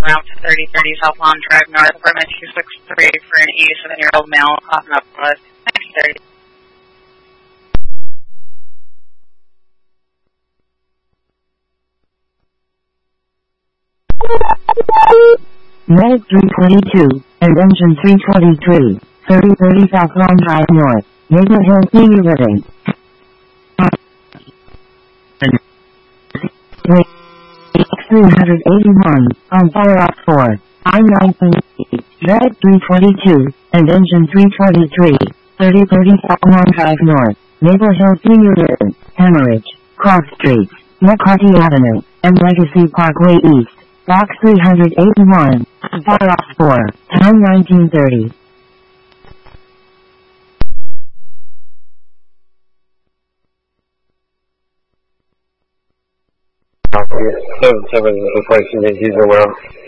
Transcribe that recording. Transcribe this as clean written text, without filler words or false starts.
route to 3030 South Lawn Drive North, apartment 263 for an 87-year-old male, coughing up blood. 1930. Med 322 and engine 323, 3030 South Lawn Drive North, Maple Hill Senior Living. 381 on fire off 4, I-19, Med 322 and engine 323, 3030 South Lawn Drive North, Maple Hill Senior Living, Hemorrhage, Cross Street, McCarty Avenue, and Legacy Parkway East. Box 381, fire off 4, time 1930. Seven, the place in the World.